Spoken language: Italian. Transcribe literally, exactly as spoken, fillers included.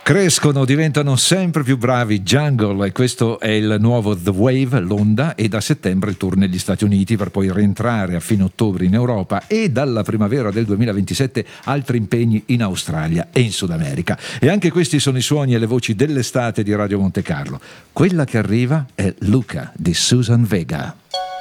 Crescono, diventano sempre più bravi Jungle, e questo è il nuovo The Wave, l'onda, e da settembre il tour negli Stati Uniti per poi rientrare a fine ottobre in Europa e dalla primavera del duemilaventisette altri impegni in Australia e in Sud America. E anche questi sono i suoni e le voci dell'estate di Radio Monte Carlo. Quella che arriva è Luca di Susan Vega.